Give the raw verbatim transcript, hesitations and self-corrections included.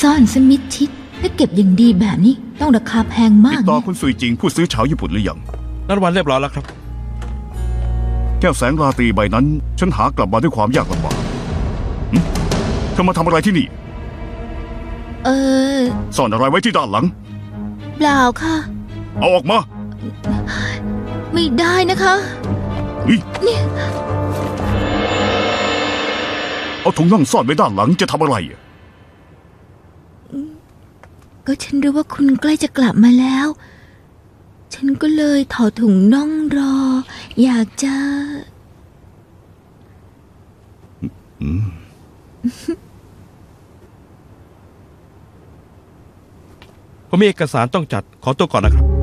ซ่อนสมิดชิดและเก็บอย่างดีแบบนี้ต้องราคาแพงมากติดต่อคุณซุยจิงผู้ซื้อชาวญี่ปุ่นหรือยังนัดวันเรียบร้อยแล้วครับแก้วแสงราตรีใบนั้นฉันหากลับมาด้วยความยากลำบากเธอมาทำอะไรที่นี่เออซ่อนอะไรไว้ที่ด้านหลังเปล่าค่ะเอาออกมาไม่ได้นะคะนี่เอาถุงน่องซ่อนไว้ด้านหลังจะทำอะไรก็ฉันรู้ว่าคุณใกล้จะกลับมาแล้วฉันก็เลยถอดถุงน่องรออยากจะผมมีเอกสารต้องจัดขอตัวก่อนนะครับ